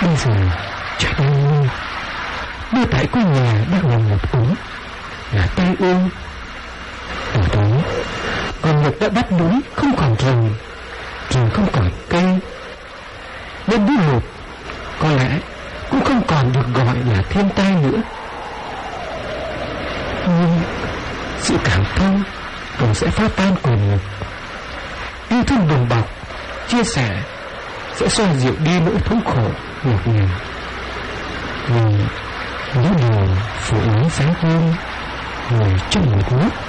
Bây giờ trời đang mưa, mưa tại quê nhà đang ngầm ngập úng là tai ương. Từ đó con ngực đã bắt núi không còn rừng, rừng không còn cây, nên núi lụt có lẽ cũng không còn được gọi là thiên tai nữa. Nhưng sự cảm thông rồi sẽ phá tan quyền lực. Yêu thương đùm bọc, chia sẻ sẽ xoa dịu đi nỗi thống khổ ngột ngạt. Vì những điều phụ nữ sáng hơn ngồi trong một góc